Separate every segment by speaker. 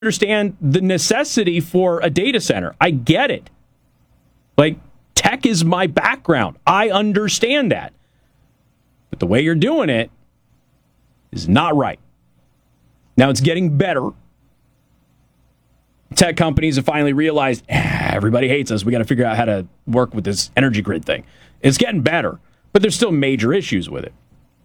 Speaker 1: understand the necessity for a data center. I get it. Like, tech is my background. I understand that. But the way you're doing it is not right. Now it's getting better. Tech companies have finally realized, everybody hates us. We got to figure out how to work with this energy grid thing. It's getting better, but there's still major issues with it.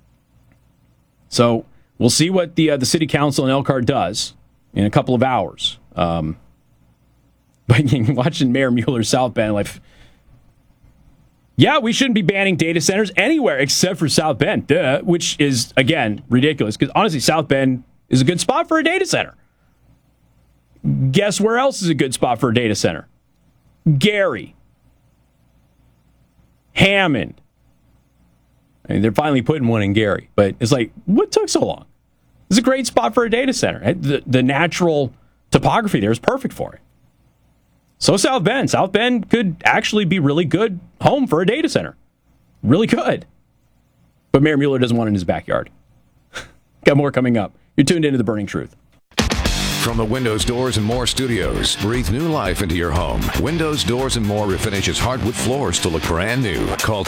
Speaker 1: So we'll see what the city council in Elkhart does in a couple of hours. But watching Mayor Mueller's South Bend, like, yeah, we shouldn't be banning data centers anywhere except for South Bend, which is, again, ridiculous. Because honestly, South Bend is a good spot for a data center. Guess where else is a good spot for a data center? Gary. Hammond. I mean, they're finally putting one in Gary. But it's like, what took so long? It's a great spot for a data center. Right? The natural topography there is perfect for it. So South Bend. South Bend could actually be really good home for a data center. Really good. But Mayor Mueller doesn't want it in his backyard. Got more coming up. You're tuned into The Burning Truth.
Speaker 2: From the Windows, Doors, and More studios, breathe new life into your home. Windows, Doors, and More refinishes hardwood floors to look brand new. Call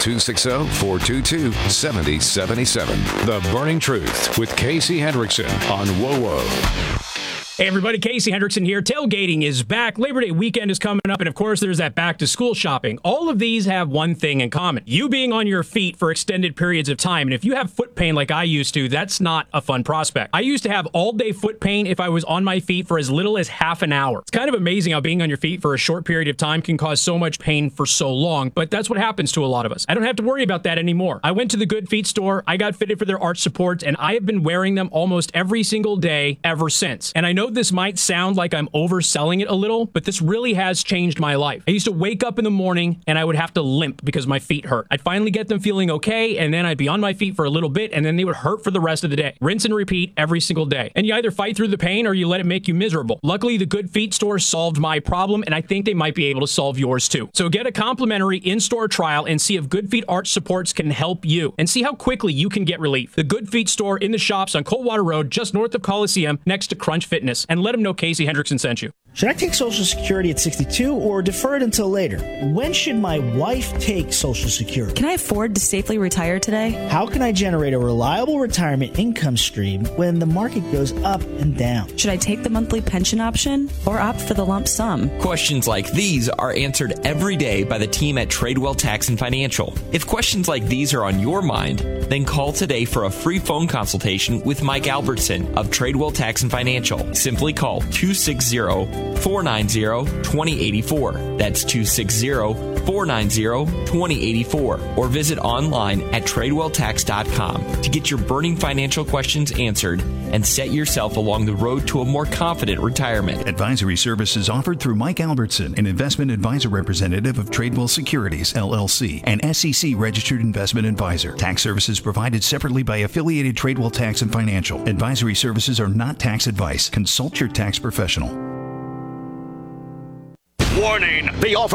Speaker 2: 260-422-7077. The Burning Truth with Casey Hendrickson on WOWO.
Speaker 3: Hey everybody, Casey Hendrickson here. Tailgating is back. Labor Day weekend is coming up, and of course there's that back-to-school shopping. All of these have one thing in common. You being on your feet for extended periods of time, and if you have foot pain like I used to, that's not a fun prospect. I used to have all-day foot pain if I was on my feet for as little as half an hour. It's kind of amazing how being on your feet for a short period of time can cause so much pain for so long, but that's what happens to a lot of us. I don't have to worry about that anymore. I went to the Good Feet store, I got fitted for their arch supports, and I have been wearing them almost every single day ever since. And I know this might sound like I'm overselling it a little, but this really has changed my life. I used to wake up in the morning and I would have to limp because my feet hurt. I'd finally get them feeling okay, and then I'd be on my feet for a little bit, and then they would hurt for the rest of the day. Rinse and repeat every single day. And you either fight through the pain or you let it make you miserable. Luckily, the Good Feet store solved my problem, and I think they might be able to solve yours too. So get a complimentary in-store trial and see if Good Feet arch supports can help you, and see how quickly you can get relief. The Good Feet store in the shops on Coldwater Road, just north of Coliseum, next to Crunch Fitness. And let them know Casey Hendrickson sent you.
Speaker 4: Should I take Social Security at 62 or defer it until later? When should my wife take Social Security?
Speaker 5: Can I afford to safely retire today?
Speaker 4: How can I generate a reliable retirement income stream when the market goes up and down?
Speaker 5: Should I take the monthly pension option or opt for the lump sum?
Speaker 6: Questions like these are answered every day by the team at Tradewell Tax and Financial. If questions like these are on your mind, then call today for a free phone consultation with Mike Albertson of Tradewell Tax and Financial. Simply call 260-490-2084. That's 260-490-2084. Or visit online at TradewellTax.com to get your burning financial questions answered and set yourself along the road to a more confident retirement.
Speaker 7: Advisory services offered through Mike Albertson, an investment advisor representative of Tradewell Securities, LLC, an SEC registered investment advisor. Tax services provided separately by affiliated Tradewell Tax and Financial. Advisory services are not tax advice. Consult your tax professional.
Speaker 8: Warning, the offer